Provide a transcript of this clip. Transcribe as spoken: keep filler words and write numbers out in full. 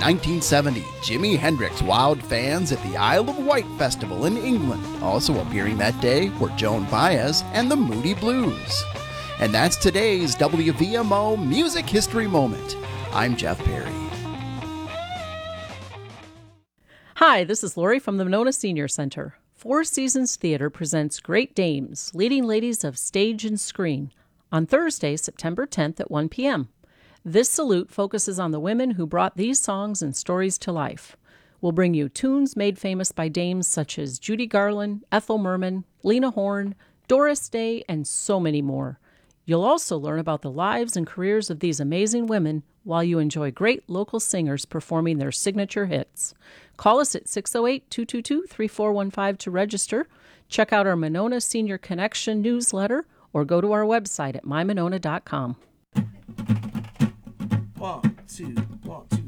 nineteen seventy, Jimi Hendrix wowed fans at the Isle of Wight Festival in England. Also appearing that day were Joan Baez and the Moody Blues. And that's today's W V M O Music History Moment. I'm Jeff Perry. Hi, this is Lori from the Monona Senior Center. Four Seasons Theater presents Great Dames, Leading Ladies of Stage and Screen, on Thursday, September tenth at one p.m. This salute focuses on the women who brought these songs and stories to life. We'll bring you tunes made famous by dames such as Judy Garland, Ethel Merman, Lena Horne, Doris Day, and so many more. You'll also learn about the lives and careers of these amazing women while you enjoy great local singers performing their signature hits. Call us at six oh eight, two two two, three four one five to register. Check out our Monona Senior Connection newsletter or go to our website at my monona dot com. One, two, one, two.